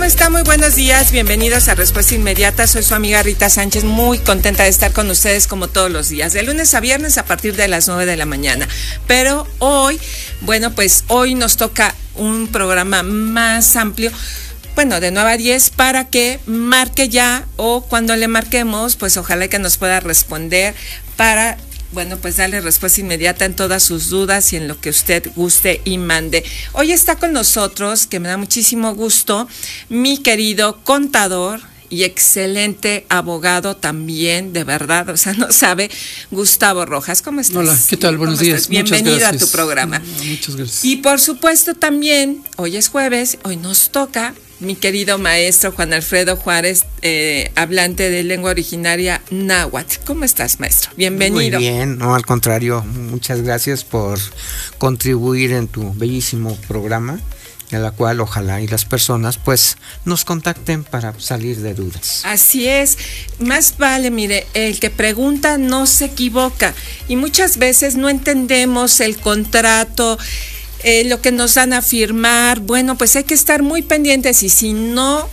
está? Muy buenos días, bienvenidos a Respuesta Inmediata. Soy su amiga Rita Sánchez, muy contenta de estar con ustedes como todos los días, de lunes a viernes a partir de las 9 de la mañana. Pero hoy, bueno, pues hoy nos toca un programa más amplio, bueno, de 9 a 10, para que marque ya, o cuando le marquemos, pues ojalá que nos pueda responder para, bueno, pues darle respuesta inmediata en todas sus dudas y en lo que usted guste y mande. Hoy está con nosotros, que me da muchísimo gusto, mi querido contador y excelente abogado también, de verdad, o sea, no sabe, Gustavo Rojas. ¿Cómo estás? Hola, ¿qué tal? Buenos días. Bienvenido a tu programa. Muchas gracias. Y por supuesto también, hoy es jueves, hoy nos toca mi querido maestro Juan Alfredo Juárez, hablante de lengua originaria náhuatl. ¿Cómo estás, maestro? Bienvenido. Muy bien, no, al contrario, muchas gracias por contribuir en tu bellísimo programa, en la cual ojalá y las personas pues nos contacten para salir de dudas. Así es, más vale, mire, el que pregunta no se equivoca, y muchas veces no entendemos el contrato, lo que nos dan a firmar. Bueno, pues hay que estar muy pendientes, y si no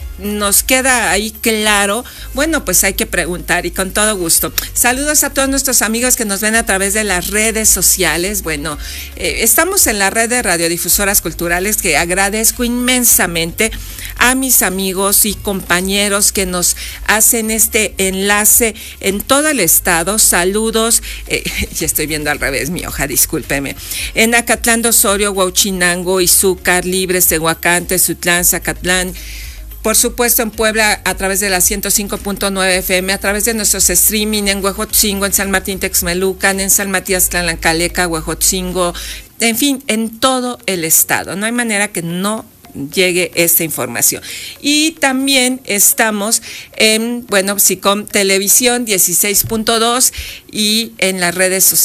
nos queda ahí claro, bueno, pues hay que preguntar, y con todo gusto. Saludos a todos nuestros amigos que nos ven a través de las redes sociales. Bueno, estamos en la red de radiodifusoras culturales, que agradezco inmensamente a mis amigos y compañeros que nos hacen este enlace en todo el estado. Saludos, ya estoy viendo al revés mi hoja, discúlpeme. En Acatlán de Osorio, Huauchinango, Izúcar, Libres, Tehuacán, Tezutlán, Zacatlán. Por supuesto, en Puebla, a través de la 105.9 FM, a través de nuestros streaming en Huejotzingo, en San Martín Texmelucan, en San Matías Tlancaleca, Huejotzingo, en fin, en todo el estado. No hay manera que no llegue esta información. Y también estamos en, bueno, SICOM Televisión 16.2 y en las redes sociales.